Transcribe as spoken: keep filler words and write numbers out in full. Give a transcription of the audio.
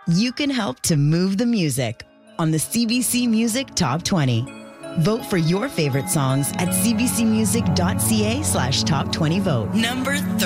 you can help to move the music on the C B C Music Top twenty. Vote for your favorite songs at cbcmusic.ca slash top 20 vote. Number thirty.